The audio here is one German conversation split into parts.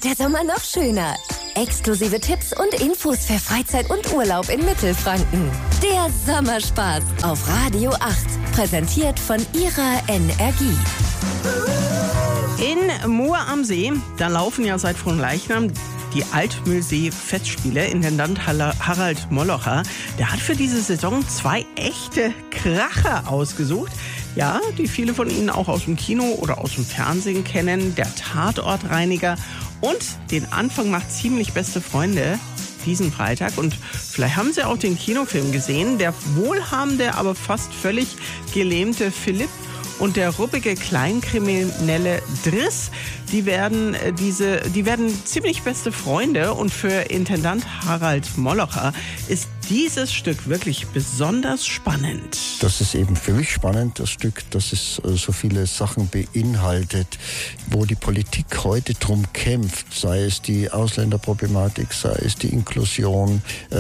wird der Sommer noch schöner. Exklusive Tipps und Infos für Freizeit und Urlaub in Mittelfranken. Der Sommerspaß auf Radio 8. Präsentiert von ihrer Energie. In Mur am See, da laufen ja seit Fronleichnam die Altmühlsee-Festspiele. Intendant Harald Molocher, der hat für diese Saison 2 echte Kracher ausgesucht. Ja, die viele von Ihnen auch aus dem Kino oder aus dem Fernsehen kennen. Der Tatortreiniger und den Anfang macht ziemlich beste Freunde diesen Freitag. Und vielleicht haben Sie auch den Kinofilm gesehen. Der wohlhabende, aber fast völlig gelähmte Philipp und der ruppige Kleinkriminelle Driss, die werden ziemlich beste Freunde. Und für Intendant Harald Molocher ist dieses Stück wirklich besonders spannend. Das ist eben für mich spannend, das Stück, dass es so viele Sachen beinhaltet, wo die Politik heute drum kämpft, sei es die Ausländerproblematik, sei es die Inklusion,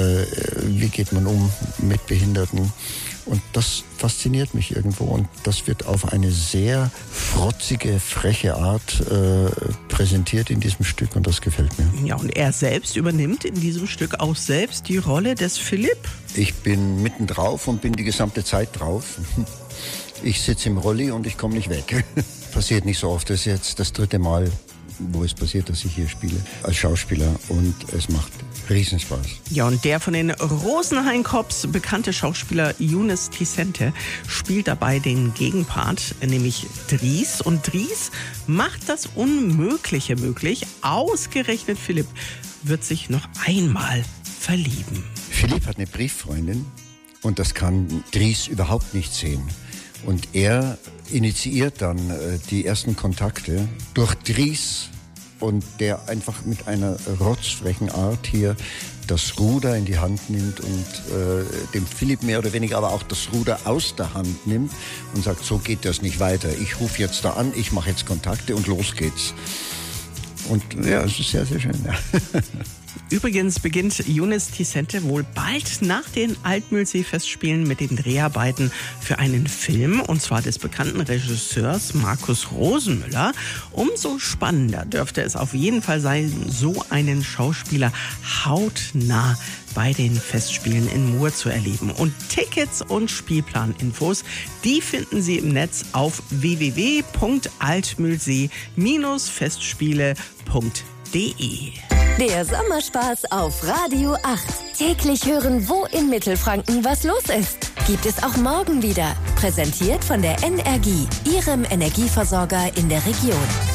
wie geht man um mit Behinderten. Und das fasziniert mich irgendwo und das wird auf eine sehr frotzige, freche Art präsentiert in diesem Stück und das gefällt mir. Ja, und er selbst übernimmt in diesem Stück auch selbst die Rolle des Philipp. Ich bin mitten drauf und bin die gesamte Zeit drauf. Ich sitze im Rolli und ich komme nicht weg. Passiert nicht so oft, das ist jetzt das 3. Mal, wo es passiert, dass ich hier spiele als Schauspieler und es macht Riesenspaß. Ja, und der von den Rosenhain-Cops bekannte Schauspieler Younes Tisente spielt dabei den Gegenpart, nämlich Dries. Und Dries macht das Unmögliche möglich. Ausgerechnet Philipp wird sich noch einmal verlieben. Philipp hat eine Brieffreundin und das kann Dries überhaupt nicht sehen. Und er initiiert dann die ersten Kontakte durch Dries und der einfach mit einer rotzfrechen Art hier das Ruder in die Hand nimmt und dem Philipp mehr oder weniger aber auch das Ruder aus der Hand nimmt und sagt, so geht das nicht weiter. Ich rufe jetzt da an, ich mache jetzt Kontakte und los geht's. Und ja, es ist sehr, sehr schön. Ja. Übrigens beginnt Younes Tisente wohl bald nach den Altmühlsee-Festspielen mit den Dreharbeiten für einen Film, und zwar des bekannten Regisseurs Markus Rosenmüller. Umso spannender dürfte es auf jeden Fall sein, so einen Schauspieler hautnah bei den Festspielen in Mur zu erleben. Und Tickets und Spielplaninfos, die finden Sie im Netz auf www.altmühlsee-festspiele.de. Der Sommerspaß auf Radio 8. Täglich hören, wo in Mittelfranken was los ist. Gibt es auch morgen wieder. Präsentiert von der Energie, Ihrem Energieversorger in der Region.